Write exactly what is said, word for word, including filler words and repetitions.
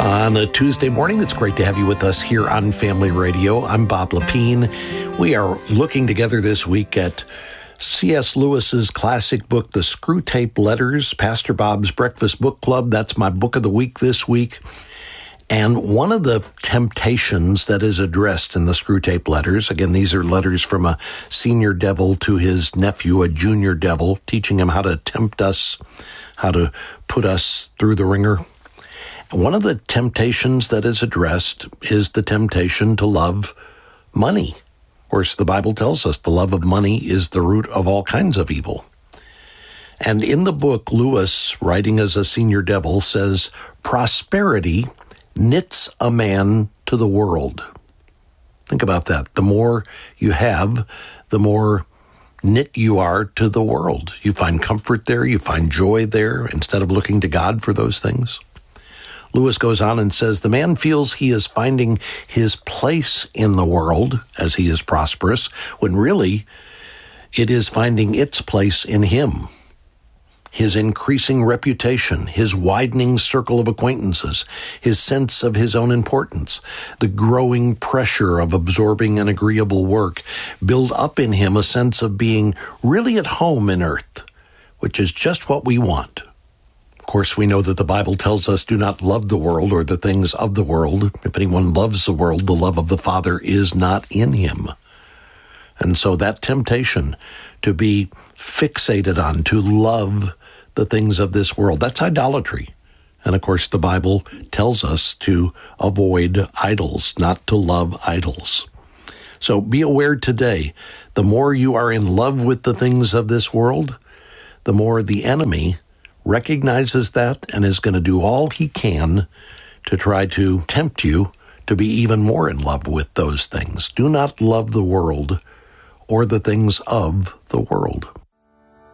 On a Tuesday morning, it's great to have you with us here on Family Radio. I'm Bob Lepine. We are looking together this week at C S. Lewis's classic book, The Screwtape Letters, Pastor Bob's Breakfast Book Club. That's my book of the week this week. And one of the temptations that is addressed in the Screwtape Letters, again, these are letters from a senior devil to his nephew, a junior devil, teaching him how to tempt us, how to put us through the ringer. One of the temptations that is addressed is the temptation to love money. Of course, the Bible tells us the love of money is the root of all kinds of evil. And in the book, Lewis, writing as a senior devil, says, prosperity knits a man to the world. Think about that. The more you have, the more knit you are to the world. You find comfort there. You find joy there instead of looking to God for those things. Lewis goes on and says, the man feels he is finding his place in the world as he is prosperous, when really it is finding its place in him. His increasing reputation, his widening circle of acquaintances, his sense of his own importance, the growing pressure of absorbing an agreeable work build up in him a sense of being really at home in earth, which is just what we want. Of course, we know that the Bible tells us do not love the world or the things of the world. If anyone loves the world, the love of the Father is not in him. And so that temptation to be fixated on, to love the things of this world, that's idolatry. And of course, the Bible tells us to avoid idols, not to love idols. So be aware today, the more you are in love with the things of this world, the more the enemy recognizes that and is going to do all he can to try to tempt you to be even more in love with those things. Do not love the world or the things of the world.